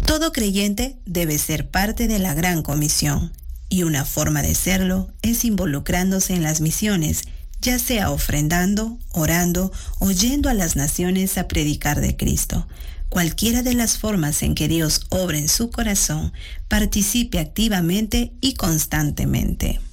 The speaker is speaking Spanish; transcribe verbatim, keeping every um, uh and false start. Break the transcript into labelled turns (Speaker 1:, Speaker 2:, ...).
Speaker 1: Todo creyente debe ser parte de la Gran Comisión, y una forma de serlo es involucrándose en las misiones, ya sea ofrendando, orando o yendo a las naciones a predicar de Cristo. Cualquiera de las formas en que Dios obra en su corazón, participe activamente y constantemente.